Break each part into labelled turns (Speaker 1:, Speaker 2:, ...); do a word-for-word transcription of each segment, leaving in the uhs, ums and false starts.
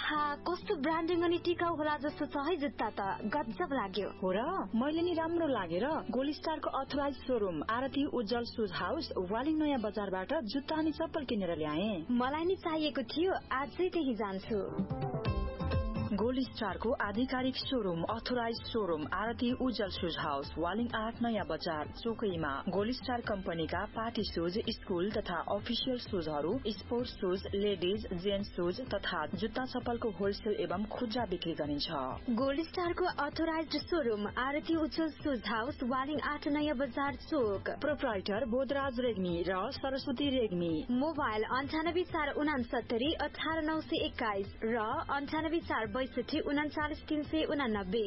Speaker 1: आहा कस्तो ब्रान्डिङ अनि टिकाउ होला जस्तो छ है जुत्ता त गजब लाग्यो।
Speaker 2: हो र मैले नि राम्रो लागेर गोल्ड स्टारको अथराइज शोरूम आरती उज्जवल सुज हाउस वालिङ नयाँ बजारबाट जुत्ता अनि चप्पल किनेर ल्याए।
Speaker 1: मलाई नि चाहिएको थियो, आजै त्यही जान्छु।
Speaker 2: गोल्ड स्टारको आधिकारिक शोरूम अथोराइज शोरूम आरती उज्जवल सुज हाउस वालिङ आठ नयाँ बजार चोकैमा। गोल्ड स्टार कम्पनीका पार्टी सुज, स्कूल तथा अफिसियल सुजहरू, sports shoes, ladies gents shoes तथा जुत्ता चप्पलको होलसेल एवं खुद्रा बिक्री गरिन्छ।
Speaker 1: गोल्ड स्टारको अथोराइज शोरूम आरती उज्जवल सुज हाउस वालिङ आठ नयाँ बजार चोक।
Speaker 2: प्रोप्राइटर बोधराज रेग्मी र सरस्वती रेग्मी।
Speaker 1: मोबाइल अन्ठानब्बे चार उनासत्तरी अठार नौ सय एक्काइस र अन्ठानब्बे चार बैसठी उनाचालिस तीन सय उनानब्बे।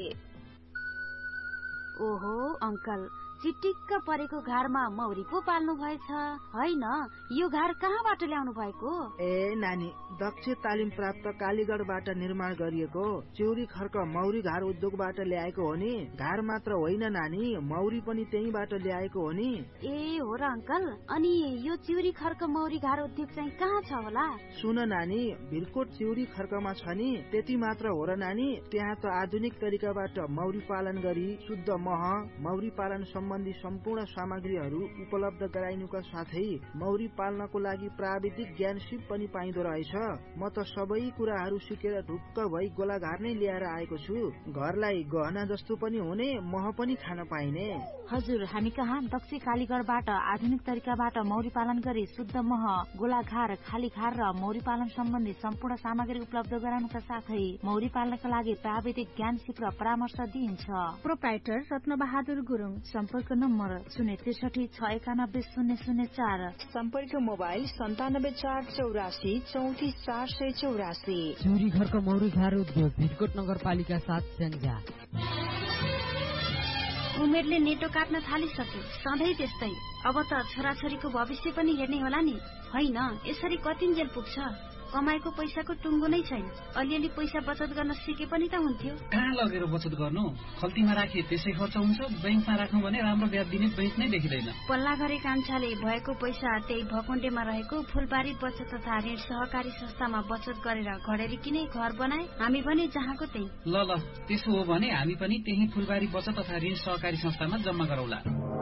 Speaker 3: ओहो अंकल, चिटिक्क परेको घारमा मौरी पो पाल्नु भएछ हैन? यो घार कहाँबाट ल्याउनु भएको?
Speaker 4: ए नानी, दक्ष तालिम प्राप्त कालीगढबाट निर्माण गरिएको चिउरी खर्क मौरी घार उद्योगबाट ल्याएको हो नि। घार मात्र होइन नानी, मौरी पनि त्यहीबाट ल्याएको हो नि।
Speaker 3: ए हो र अंकल, अनि यो चिउरी खर्क मौरी घार उद्योग चाहिँ कहाँ छ होला?
Speaker 4: सुन नानी, भिरकोट चिउरी खर्कमा छ नि। त्यति मात्र हो र नानी, त्यहाँ त आधुनिक तरिकाबाट मौरी पालन गरी शुद्ध मह, मौरी पालन सम्बन्धी सम्पूर्ण सामग्रीहरू उपलब्ध गराइनुका साथै मौरी पाल्नको लागि प्राविधिक ज्ञान सिप पनि पाइदो रहेछ। म त सबै कुराहरू सिकेर ढुक्क भई गोलाघार नै ल्याएर आएको छु। घरलाई गहना जस्तो पनि हुने, मह पनि खान पाइने।
Speaker 3: हजुर, हामी कहाँ दक्ष कालीगढबाट आधुनिक तरिकाबाट मौरी पालन गरी शुद्ध मह, गोलाघार, खाली घार र मौरी पालन सम्बन्धी सम्पूर्ण सामग्री उपलब्ध गराउनका साथै मौरी पाल्नका लागि प्राविधिक ज्ञान सिप र परामर्श दिइन्छ।
Speaker 5: प्रोप्राइटर रत्नबहादुर गुरुङ।
Speaker 3: सम्पर्क नम्बर शून्य त्रिसठी छ एकानब्बे शून्य शून्य चार।
Speaker 2: सम्पर्क मोबाइल सन्तानब्बे चार चौरासी चौतिस चार सय चौरासी।
Speaker 6: चिउरी घरको मौरी घार उद्योग भिरकोट नगरपालिका सात स्याङ्जा।
Speaker 5: उमेरले नेटो काट्न थालिसक्यो, सधैँ त्यस्तै। अब त छोराछोरीको भविष्य पनि हेर्ने होला नि, होइन? यसरी कतिन्जेल पुग्छ? कमाएको पैसाको टुङ्गो नै छैन। अलिअलि पैसा बचत गर्न सिके पनि त हुन्थ्यो।
Speaker 7: कहाँ लगेर बचत गर्नु? खल्तीमा राखे त्यसै खर्च हुन्छ, बैंकमा राख्नु भने राम्रो ब्याज दिने बैंक नै देखिँदैन।
Speaker 5: पल्ला गरे कान्छाले भएको पैसा त्यही भकुण्डेमा रहेको फुलबारी बचत तथा ऋण सहकारी संस्थामा बचत गरेर घडेरी किने घर बनाए। हामी पनि जहाँको त्यही।
Speaker 7: ल ल, त्यसो हो भने हामी पनि त्यही फुलबारी बचत तथा ऋण सहकारी संस्थामा जम्मा गरौला।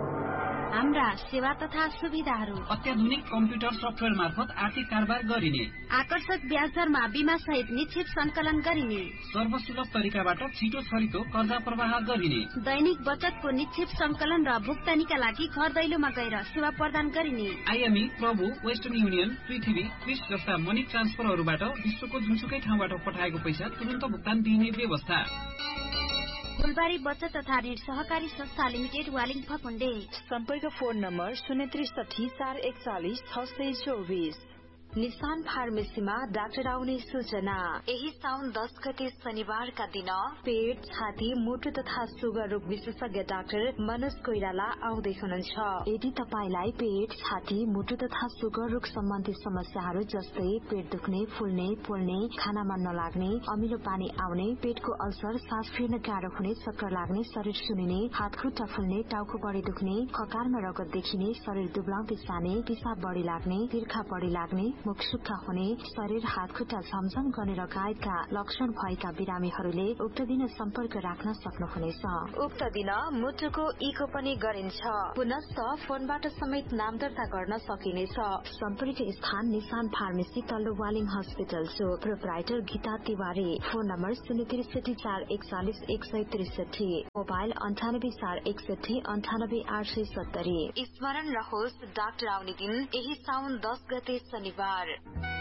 Speaker 5: हाम्रा सेवा तथा सुविधाहरू:
Speaker 7: अत्याधुनिक कम्प्युटर सफ्टवेयर मार्फत आर्थिक कारोबार गरिने,
Speaker 5: आकर्षक ब्याज दरमा बीमा सहित निश्चित संकलन गरिने,
Speaker 7: सर्वसुलभ तरिकाबाट छिटो छरितो कर्जा प्रवाह गरिने,
Speaker 5: दैनिक बचतको निश्चित संकलन र भुक्तानीका लागि घर दैलोमा गएर सेवा प्रदान गरिने,
Speaker 7: आइएमई, प्रभु, वेस्टर्न युनियन, पृथ्वी, क्रिस जस्ता मनी ट्रान्सफरहरूबाट विश्वको जुनसुकै ठाउँबाट पठाएको पैसा तुरन्त भुक्तान दिने व्यवस्था।
Speaker 5: फुलबारी बचत तथा ऋण सहकारी संस्था लिमिटेड, वालिङ फकुण्डे।
Speaker 2: सम्पर्क फोन नम्बर शून्य त्रिसठी चार एकचालिस छ सय चौबिस।
Speaker 1: निशान फार्मेसीमा डाक्टर आउने सूचना। यही साउन दस गते शनिबारका दिन पेट, छाती, मुटु तथा सुगर रोग विशेषज्ञ डाक्टर मनोज कोइराला आउँदै हुनुहुन्छ। यदि तपाईलाई पेट, छाती, मुटु तथा सुगर रोग सम्बन्धी समस्याहरू जस्तै पेट दुख्ने, फुल्ने, पोल्ने, खाना मन नलाग्ने, अमिलो पानी आउने, पेटको अल्सर, सास फेर्न गाह्रो हुने, चक्कर लाग्ने, शरीर सुनिने, हात खुट्टा फुल्ने, टाउको बढी दुख्ने, ककारमा रगत देखिने, शरीर दुब्लाउँदै जाने, पिसाब बढी लाग्ने, तिर्खा बढी लाग्ने, मुख सुक्खा हुने, शरीर हात खुट्टा झमझम गर्ने लगायतका लक्षण भएका बिरामीहरूले उक्त दिन सम्पर्क राख्न सक्नुहुनेछ। उक्त दिन मुटुको इको पनि गरिन्छ। पुनश्च फोनबाट समेत नाम दर्ता गर्न सकिनेछ। सम्पर्क स्थान निशान फार्मेसी, तल्लो वालिङ हस्पिटल चोक। Proprietor Gita Tiwari. Phone number शून्य त्रिसठी चार एकचालिस एक सय त्रिसठी। मोबाइल अन्ठानब्बे चार एकसठी अन्ठानब्बे आठ सय सत्तरी। स्मरण रहोस्, डाक्टर आउने दिन यही साउन दस गते शनिबार।